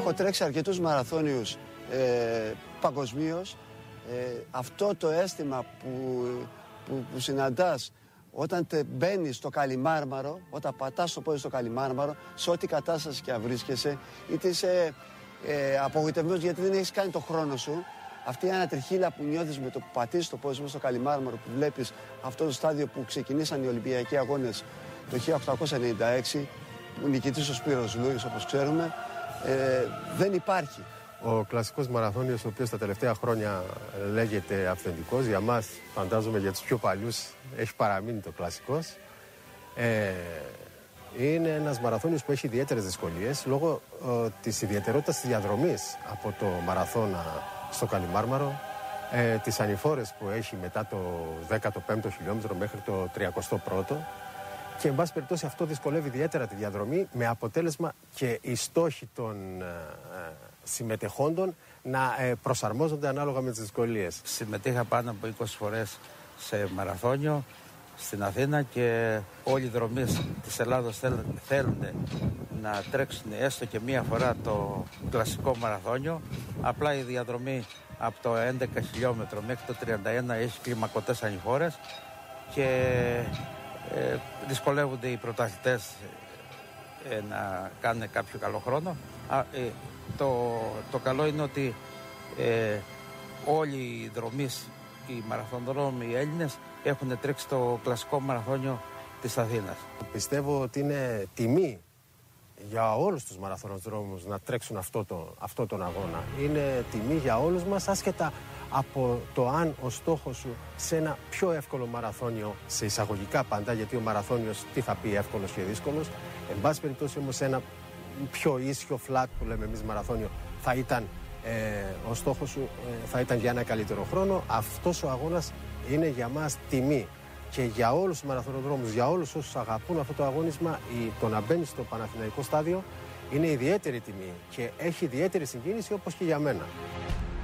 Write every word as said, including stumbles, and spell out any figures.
έχω τρέξει αρκετούς μαραθώνιους ε, παγκοσμίως. Ε, αυτό το αίσθημα που, που, που συναντάς όταν μπαίνει στο Καλιμάρμαρο, όταν πατάς το πόδι στο Καλιμάρμαρο, σε ό,τι κατάσταση και αν βρίσκεσαι, είτε είσαι ε, απογοητευμένος γιατί δεν έχεις κάνει το χρόνο σου, αυτή η ανατριχύλα που νιώθεις με το που πατήσεις το πόδι στο Καλιμάρμαρο, που βλέπεις αυτό το στάδιο που ξεκινήσαν οι Ολυμπιακοί Αγώνες το χίλια οκτακόσια ενενήντα έξι, που νικητής ο Σπύρος Λούις, όπως ξέρουμε, ε, δεν υπάρχει. Ο κλασικός μαραθώνιος, ο οποίος τα τελευταία χρόνια λέγεται αυθεντικός, για μας, φαντάζομαι για τους πιο παλιούς, έχει παραμείνει το κλασικός. Ε, είναι ένας μαραθώνιος που έχει ιδιαίτερες δυσκολίες λόγω ε, της ιδιαιτερότητας της διαδρομής από το μαραθώνα στο Καλιμάρμαρο, ε, τις ανηφόρες που έχει μετά το δέκατο πέμπτο χιλιόμετρο μέχρι το τριακοστό πρώτο. Και εν πάση περιπτώσει αυτό δυσκολεύει ιδιαίτερα τη διαδρομή, με αποτέλεσμα και οι στόχοι των ε, συμμετεχόντων να ε, προσαρμόζονται ανάλογα με τις δυσκολίες. Συμμετείχα πάνω από είκοσι φορές σε μαραθώνιο στην Αθήνα και όλοι οι δρομείς της Ελλάδος θέλουν, θέλουν να τρέξουν έστω και μία φορά το κλασικό μαραθώνιο. Απλά η διαδρομή από το έντεκα χιλιόμετρο μέχρι το τριάντα ένα έχει κλιμακωτές ανηφόρες και Ε, δυσκολεύονται οι πρωταθλητές ε, να κάνουν κάποιο καλό χρόνο. Α, ε, το, το καλό είναι ότι ε, όλοι οι δρομείς, οι μαραθωνδρόμοι, οι Έλληνες έχουν τρέξει το κλασικό μαραθώνιο της Αθήνας. Πιστεύω ότι είναι τιμή για όλους τους μαραθωνοδρόμους να τρέξουν αυτό, το, αυτό τον αγώνα. Είναι τιμή για όλους μας, άσχετα από το αν ο στόχος σου σε ένα πιο εύκολο μαραθώνιο, σε εισαγωγικά πάντα, γιατί ο μαραθώνιος τι θα πει εύκολος και δύσκολος, εν πάση περιπτώσει όμως σε ένα πιο ίσιο flat που λέμε εμείς μαραθώνιο, θα ήταν ε, ο στόχος σου ε, θα ήταν για ένα καλύτερο χρόνο. Αυτός ο αγώνας είναι για μας τιμή. Και για όλους τους μαραθωνοδρόμους, για όλους όσους αγαπούν αυτό το αγώνισμα, η, το να μπαίνει στο Παναθηναϊκό στάδιο είναι ιδιαίτερη τιμή και έχει ιδιαίτερη συγκίνηση, όπως και για μένα.